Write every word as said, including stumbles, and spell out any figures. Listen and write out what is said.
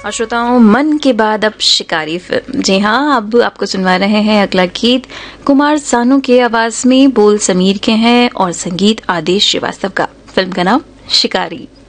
और श्रोताओं, मन के बाद अब शिकारी फिल्म। जी हाँ, अब आपको सुनवा रहे हैं अगला गीत कुमार सानू के आवाज में, बोल समीर के हैं और संगीत आदेश श्रीवास्तव का। फिल्म का नाम शिकारी।